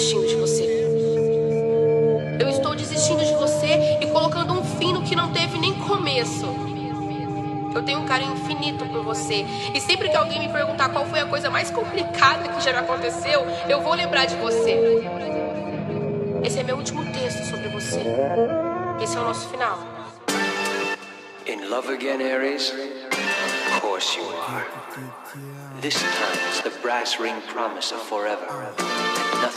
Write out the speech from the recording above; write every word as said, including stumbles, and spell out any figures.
desistindo de você. Eu estou desistindo de você e colocando um fim no que não teve nem começo. Eu tenho um carinho infinito por você. E sempre que alguém me perguntar qual foi a coisa mais complicada que já me aconteceu, eu vou lembrar de você. Esse é meu último texto sobre você. Esse é o nosso final. In love again, Aries? Of course you are. This time it's the brass ring promise of forever.